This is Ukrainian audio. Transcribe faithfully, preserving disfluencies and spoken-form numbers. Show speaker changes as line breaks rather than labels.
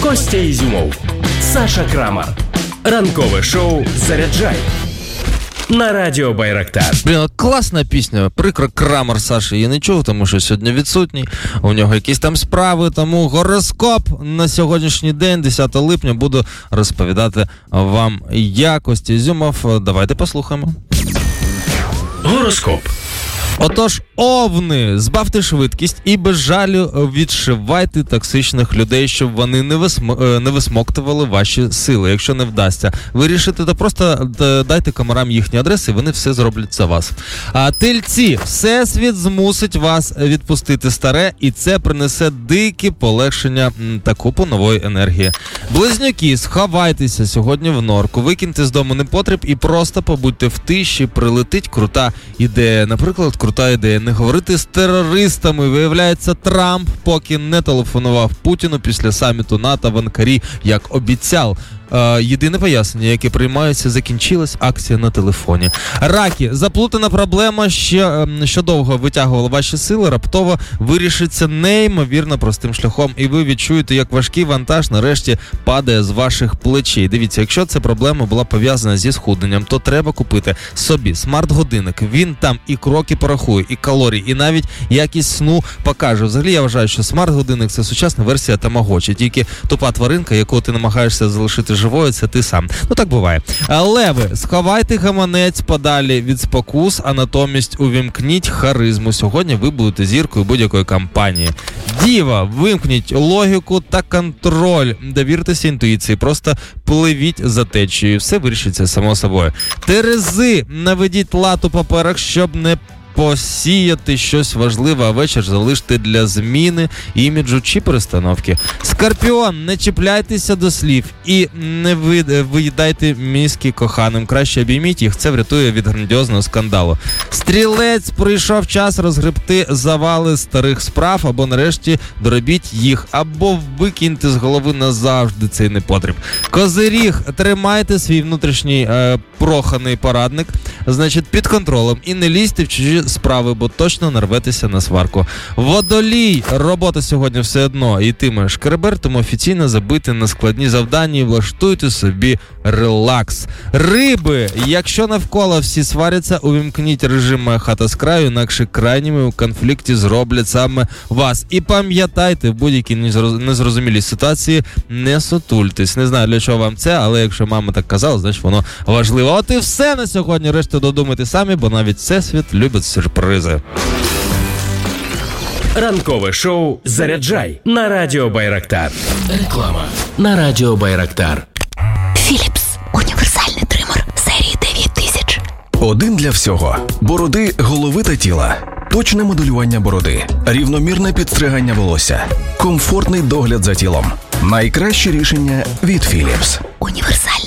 Костя Ізюмов, Саша Крамар. Ранкове шоу «Заряджай» на радіо Байрактар.
Блін, класна пісня. Прикро, Крамар Саші я не чув, тому що сьогодні відсутній. У нього якісь там справи, тому гороскоп на сьогоднішній день, десятого липня, буду розповідати вам я, Костя Ізюмов. Давайте послухаємо.
Гороскоп.
Отож, овни, збавте швидкість і без жалю відшивайте токсичних людей, щоб вони не, висм... не висмоктували ваші сили. Якщо не вдасться вирішити, то просто дайте комарам їхні адреси, і вони все зроблять за вас. А тельці, всесвіт змусить вас відпустити старе, і це принесе дике полегшення та купу нової енергії. Близнюки, сховайтеся сьогодні в норку, викиньте з дому непотріб і просто побудьте в тиші, прилетить крута ідея. Наприклад, крута ідея не говорити з терористами. Виявляється, Трамп поки не телефонував Путіну після саміту НАТО в Анкарі, як обіцяв. Е, єдине пояснення, яке приймається, закінчилась акція на телефоні. Раки, заплутана проблема, ще, що довго витягувала ваші сили, раптово вирішиться неймовірно простим шляхом, і ви відчуєте, як важкий вантаж нарешті падає з ваших плечей. Дивіться, якщо ця проблема була пов'язана зі схудненням, то треба купити собі смарт-годинник. Він там і кроки порахує, і калорії, і навіть якість сну покаже. Взагалі, я вважаю, що смарт-годинник – це сучасна версія тамагочі, тільки тупа тваринка, яку ти намагаєшся залишити живою, це ти сам. Ну так буває. Леви, сховайте гаманець подалі від спокус, а натомість увімкніть харизму. Сьогодні ви будете зіркою будь-якої кампанії. Діва, вимкніть логіку та контроль. Довіртеся інтуїції, просто пливіть за течією. Все вирішиться само собою. Терези, наведіть лад у паперах, щоб не посіяти щось важливе, а вечір залиште для зміни іміджу чи перестановки. Скорпіон, не чіпляйтеся до слів і не виїдайте мізки коханим. Краще обійміть їх, це врятує від грандіозного скандалу. Стрілець, прийшов час розгребти завали старих справ, або нарешті доробіть їх, або викиньте з голови назавжди цей непотріб. Козиріг, тримайте свій внутрішній е, проханий порадник, значить, під контролем, і не лізьте в чужі справи, бо точно нарветеся на сварку. Водолій, робота сьогодні все одно йтиме шкеребер, тому офіційно забити на складні завдання і влаштуйте собі релакс. Риби, якщо навколо всі сваряться, увімкніть режим «Моя хата з краю», інакше крайніми у конфлікті зроблять саме вас. І пам'ятайте, в будь-якій незрозумілій ситуації не сутультесь. Не знаю, для чого вам це, але якщо мама так казала, значить воно важливо. От і все на сьогодні. Решту додумайте самі, бо навіть всесвіт любить сюрпризи.
Ранкове шоу «Заряджай» на радіо Байрактар. Реклама на радіо Байрактар.
Філіпс. Універсальний тример серії дев'ять тисяч.
Один для всього. Бороди, голови та тіла. Точне моделювання бороди. Рівномірне підстригання волосся. Комфортний догляд за тілом. Найкраще рішення від Філіпс.
Універсальний.